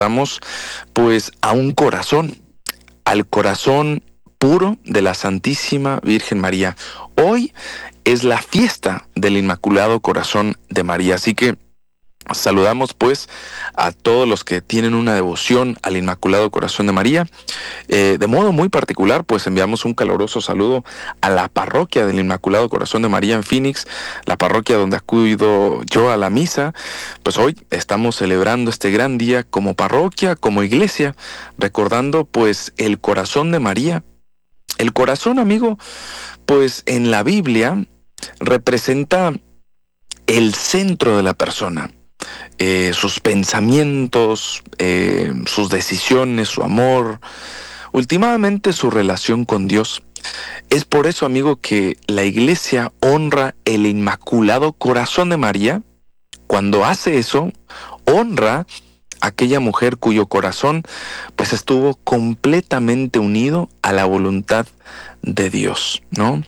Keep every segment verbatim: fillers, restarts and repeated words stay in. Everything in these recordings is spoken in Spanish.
Vamos pues a un corazón, al corazón puro de la Santísima Virgen María. Hoy es la fiesta del Inmaculado Corazón de María, así que saludamos pues a todos los que tienen una devoción al Inmaculado Corazón de María. Eh, de modo muy particular, pues enviamos un caluroso saludo a la parroquia del Inmaculado Corazón de María en Phoenix, la parroquia donde acudo yo a la misa. Pues hoy estamos celebrando este gran día como parroquia, como iglesia, recordando pues el corazón de María. El corazón, amigo, pues en la Biblia representa el centro de la persona. Eh, sus pensamientos, eh, sus decisiones, su amor, últimamente su relación con Dios. Es por eso, amigo, que la Iglesia honra el Inmaculado Corazón de María. Cuando hace eso, honra a aquella mujer cuyo corazón pues estuvo completamente unido a la voluntad de Dios, ¿no?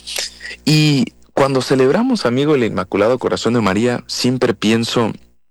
Y cuando celebramos, amigo, el Inmaculado Corazón de María, siempre pienso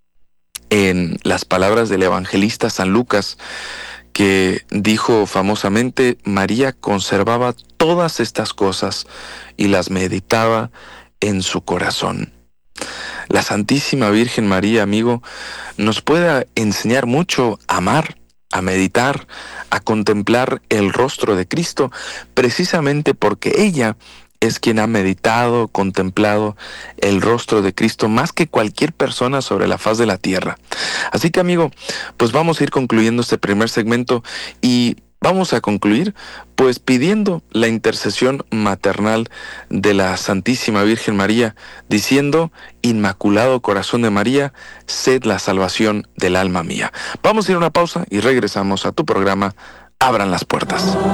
en las palabras del evangelista San Lucas, que dijo famosamente: María conservaba todas estas cosas y las meditaba en su corazón. La Santísima Virgen María, amigo, nos puede enseñar mucho a amar, a meditar, a contemplar el rostro de Cristo, precisamente porque ella es quien ha meditado, contemplado el rostro de Cristo más que cualquier persona sobre la faz de la tierra. Así que, amigo, pues vamos a ir concluyendo este primer segmento y vamos a concluir pues pidiendo la intercesión maternal de la Santísima Virgen María, diciendo: Inmaculado Corazón de María, sed la salvación del alma mía. Vamos a ir a una pausa y regresamos a tu programa Abran las Puertas.